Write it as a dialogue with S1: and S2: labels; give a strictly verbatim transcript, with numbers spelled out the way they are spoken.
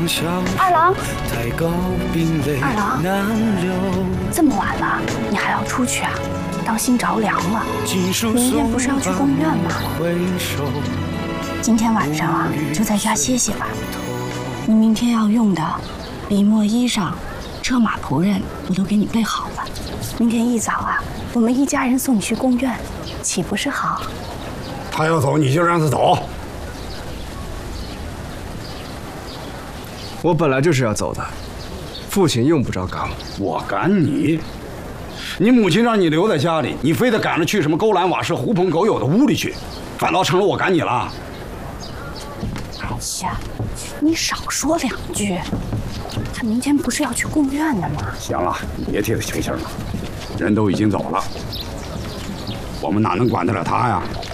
S1: 二郎，二郎，这么晚了，你还要出去啊？当心着凉了。明天不是要去宫院吗？今天晚上啊，就在家歇歇吧。你明天要用的笔墨、衣裳、车马仆人，我都给你备好了。明天一早啊，我们一家人送你去宫院，岂不是好？
S2: 他要走，你就让他走。
S3: 我本来就是要走的，父亲用不着赶我。
S2: 我赶你？你母亲让你留在家里，你非得赶着去什么勾栏瓦舍、狐朋狗友的屋里去，反倒成了我赶你了。
S1: 哎呀，你少说两句。他明天不是要去宫院的吗？
S2: 行了，你别替他省心了，人都已经走了，我们哪能管得了他呀？